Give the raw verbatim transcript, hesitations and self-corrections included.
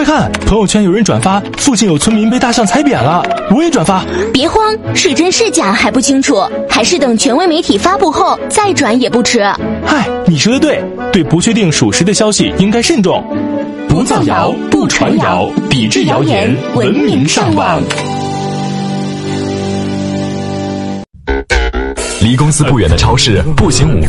快看，朋友圈有人转发附近有村民被大象踩扁了，我也转发。 别慌，是真是假还不清楚，还是等权威媒体发布后再转也不迟。 嗨，你说的对，对不确定属实的消息应该慎重。 不造谣，不传谣，抵制谣言，文明上网。离公司不远的超市，步行五